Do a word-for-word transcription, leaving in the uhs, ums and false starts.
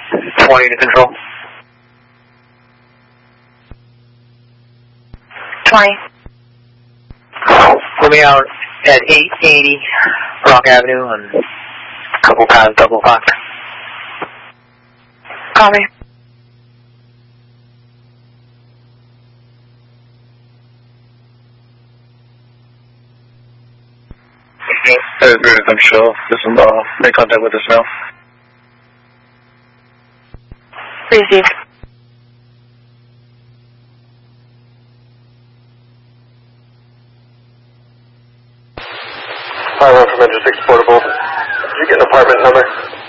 twenty to control. twenty. Moving out at eight eighty Rock Avenue on a couple paths, double clock. Copy. Hey, Greater Control. This is uh, make contact with us now. Receive. Five one from Engine six Portable. Did you get an apartment number?